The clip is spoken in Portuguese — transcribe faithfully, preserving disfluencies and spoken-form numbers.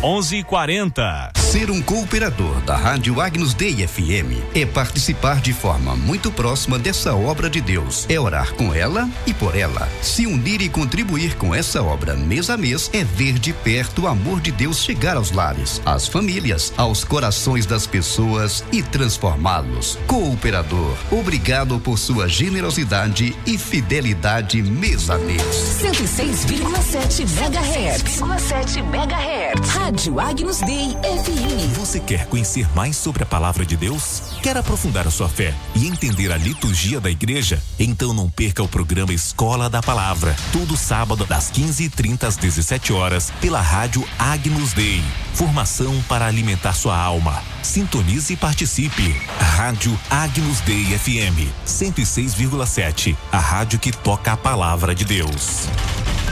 onze e quarenta. Ser um cooperador da Rádio Agnus Dei F M é participar de forma muito próxima dessa obra de Deus. É orar com ela e por ela. Se unir e contribuir com essa obra mês a mês é ver de perto o amor de Deus chegar aos lares, às famílias, aos corações das pessoas e transformá-los. Cooperador, obrigado por sua generosidade e fidelidade mês a mês. cento e seis vírgula sete megahertz. sete megahertz. Rádio Agnus Dei F M. Você quer conhecer mais sobre a palavra de Deus? Quer aprofundar a sua fé e entender a liturgia da igreja? Então não perca o programa Escola da Palavra, todo sábado das quinze e trinta às dezessete horas, pela Rádio Agnus Dei. Formação para alimentar sua alma. Sintonize e participe. Rádio Agnus Dei F M cento e seis vírgula sete, a rádio que toca a palavra de Deus.